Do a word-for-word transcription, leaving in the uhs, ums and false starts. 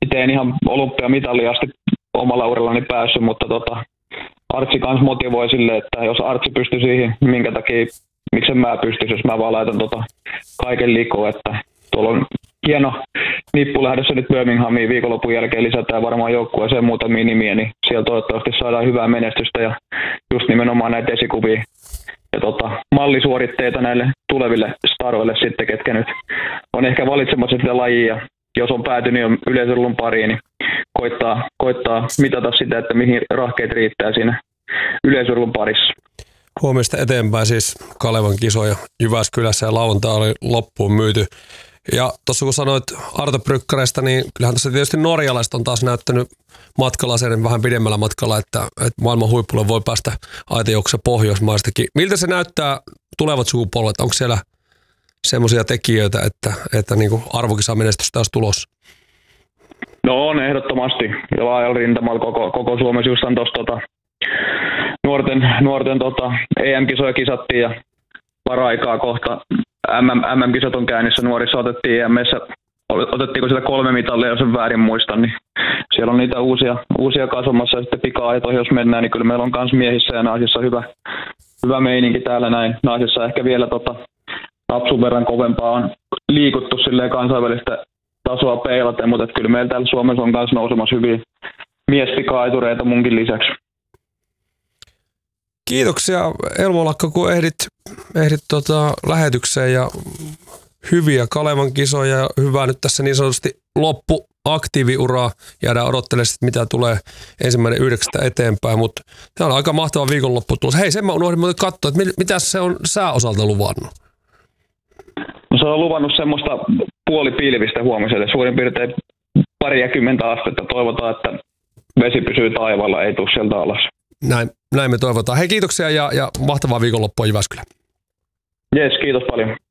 itse en ihan olympiamitalliin asti omalla urallani päässyt, mutta tota, Artsi kanssa motivoi sille, että jos Artsi pystyy siihen, niin minkä takia, miksen mä pystyisin, jos mä vaan laitan tota kaiken likoon, että tuolla on hieno nippu lähdössä nyt Birminghamiin viikonlopun jälkeen, lisätään varmaan joukkueeseen muutamia nimiä, niin siellä toivottavasti saadaan hyvää menestystä ja just nimenomaan näitä esikuvia ja tota, mallisuoritteita näille tuleville staroille sitten, ketkä nyt on ehkä valitsemassa sitä lajia. Jos on päätynyt jo yleisurheilun pariin, niin koittaa, koittaa mitata sitä, että mihin rahkeet riittää siinä yleisurheilun parissa. Huomista eteenpäin siis Kalevan kisoja Jyväskylässä ja lauantai oli loppuun myyty. Ja tuossa kun sanoit Arto Brykkäreistä, niin kyllähän tässä tietysti norjalaiset on taas näyttänyt matkalla sen vähän pidemmällä matkalla, että, että maailman huipulle voi päästä aitajuoksussa Pohjoismaistakin. Miltä se näyttää tulevat sukupolvet? Onko siellä semmoisia tekijöitä, että, että niin kuin arvokisamenestystä olisi tulossa? No on ehdottomasti. Ja laajalla rintamalla koko, koko Suomessa just tuossa tota, nuorten, nuorten tota, E M-kisoja kisattiin ja paraikaa kohta M M-kisat on käynnissä. Nuorissa otettiin E M:ssä, otettiinko sitä kolme mitalia, jos en väärin muista, niin siellä on niitä uusia, uusia kasvamassa ja sitten pika-aitoihin, jos mennään, niin kyllä meillä on myös miehissä ja naisissa hyvä, hyvä meininki täällä näin. Naisissa ehkä vielä tota, napsun verran kovempaa on liikuttu silleen kansainvälistä tasoa peilaten, mutta kyllä meillä täällä Suomessa on myös nousemassa hyviä miespika-aitureita munkin lisäksi. Kiitoksia Elmo Lakko, kun ehdit, ehdit tota lähetykseen ja hyviä Kalevan kisoja ja hyvää nyt tässä niin sanotusti loppuaktiiviuraa. Jäädään odottelemaan, mitä tulee ensimmäinen yhdeksästä eteenpäin, mutta tämä on aika mahtava viikonloppu tulossa. Hei, sen mä unohdin muuten katsoa, että mitä se on sääosalta luvannut? No se on luvannut semmoista puolipilvistä huomiselle, suurin piirtein pariakymmentä astetta. Toivotaan, että vesi pysyy taivaalla, ei tule sieltä alas. Näin, näin me toivotaan. Hei, kiitoksia ja, ja mahtavaa viikonloppua Jyväskylä. Jes, kiitos paljon.